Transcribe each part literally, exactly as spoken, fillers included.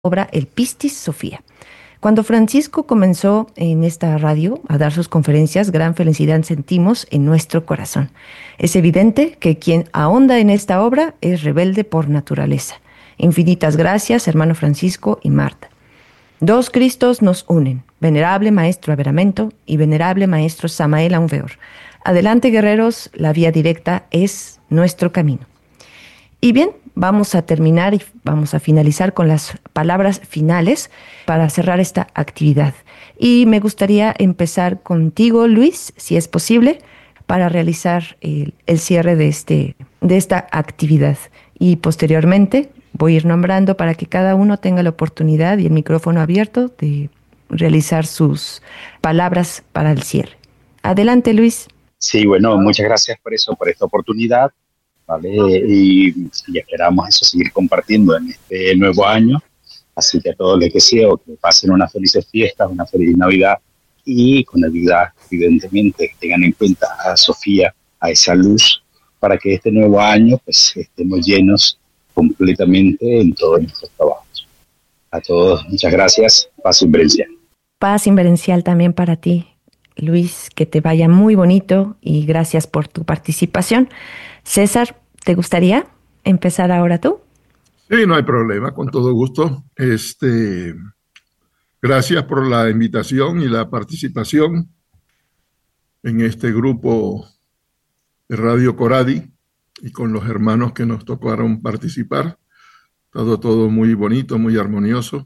obra El Pistis Sofía. Cuando Francisco comenzó en esta radio a dar sus conferencias, gran felicidad sentimos en nuestro corazón. Es evidente que quien ahonda en esta obra es rebelde por naturaleza. Infinitas gracias, hermano Francisco y Marta. Dos Cristos nos unen, venerable maestro Averamento y venerable maestro Samael Aunveor. Adelante, guerreros, la vía directa es nuestro camino. Y bien, vamos a terminar y vamos a finalizar con las palabras finales para cerrar esta actividad. Y me gustaría empezar contigo, Luis, si es posible, para realizar el, el cierre de, este, de esta actividad. Y posteriormente voy a ir nombrando para que cada uno tenga la oportunidad y el micrófono abierto de realizar sus palabras para el cierre. Adelante, Luis. Sí, bueno, muchas gracias por eso, por esta oportunidad. ¿Vale? Y, y esperamos eso, seguir compartiendo en este nuevo año. Así que a todos les deseo que pasen unas felices fiestas, una feliz Navidad y con Navidad, evidentemente, tengan en cuenta a Sofía, a esa luz, para que este nuevo año pues estemos llenos completamente en todos nuestros trabajos. A todos, muchas gracias. Paz inverencial. Paz inverencial también para ti, Luis, que te vaya muy bonito y gracias por tu participación. César, ¿te gustaría empezar ahora tú? Sí, no hay problema, con todo gusto. Este, gracias por la invitación y la participación en este grupo de Radio Coradi y con los hermanos que nos tocaron participar. Todo, todo muy bonito, muy armonioso.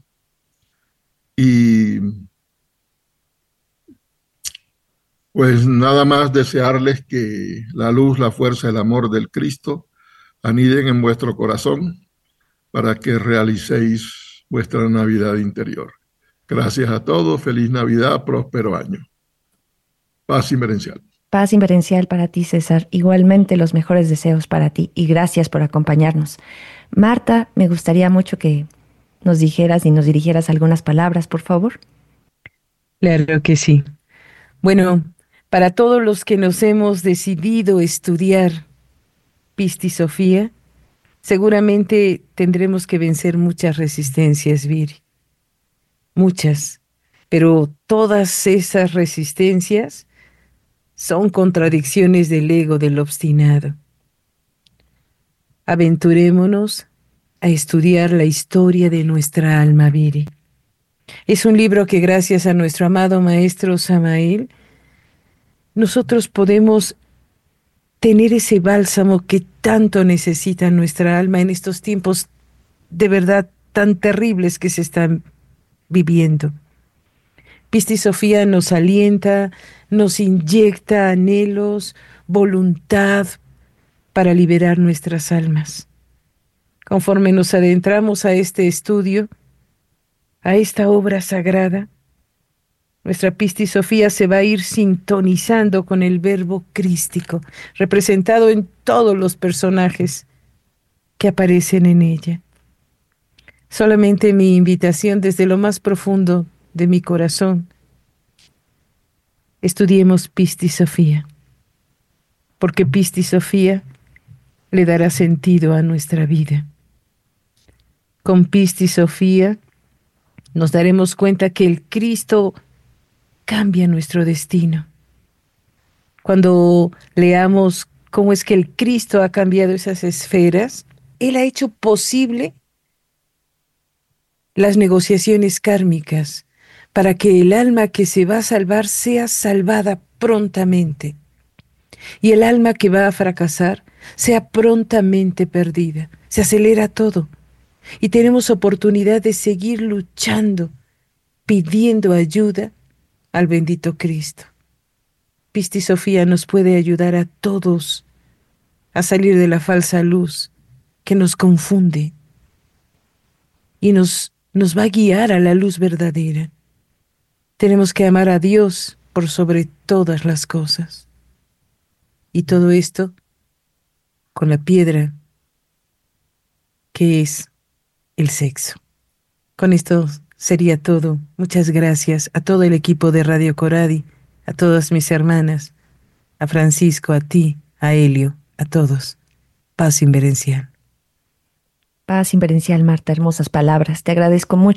Y pues nada más desearles que la luz, la fuerza, el amor del Cristo aniden en vuestro corazón para que realicéis vuestra Navidad interior. Gracias a todos, feliz Navidad, próspero año. Paz inverencial. Paz inverencial para ti, César. Igualmente los mejores deseos para ti y gracias por acompañarnos. Marta, me gustaría mucho que nos dijeras y nos dirigieras algunas palabras, por favor. Claro que sí. Bueno, para todos los que nos hemos decidido estudiar Pistis Sofía, seguramente tendremos que vencer muchas resistencias, Viri. Muchas. Pero todas esas resistencias son contradicciones del ego del obstinado. Aventurémonos a estudiar la historia de nuestra alma, Viri. Es un libro que gracias a nuestro amado maestro Samael, nosotros podemos tener ese bálsamo que tanto necesita nuestra alma en estos tiempos de verdad tan terribles que se están viviendo. Pistis Sofía nos alienta, nos inyecta anhelos, voluntad para liberar nuestras almas. Conforme nos adentramos a este estudio, a esta obra sagrada, nuestra Pistis Sofía se va a ir sintonizando con el verbo crístico, representado en todos los personajes que aparecen en ella. Solamente mi invitación desde lo más profundo de mi corazón, estudiemos Pistis Sofía, porque Pistis Sofía le dará sentido a nuestra vida. Con Pistis Sofía nos daremos cuenta que el Cristo cambia nuestro destino. Cuando leamos cómo es que el Cristo ha cambiado esas esferas, Él ha hecho posible las negociaciones kármicas para que el alma que se va a salvar sea salvada prontamente y el alma que va a fracasar sea prontamente perdida. Se acelera todo y tenemos oportunidad de seguir luchando, pidiendo ayuda al bendito Cristo. Pistis Sofía nos puede ayudar a todos a salir de la falsa luz que nos confunde y nos, nos va a guiar a la luz verdadera. Tenemos que amar a Dios por sobre todas las cosas. Y todo esto con la piedra que es el sexo. Con esto sería todo. Muchas gracias a todo el equipo de Radio Coradi, a todas mis hermanas, a Francisco, a ti, a Helio, a todos. Paz inverencial. Paz inverencial, Marta, hermosas palabras. Te agradezco mucho.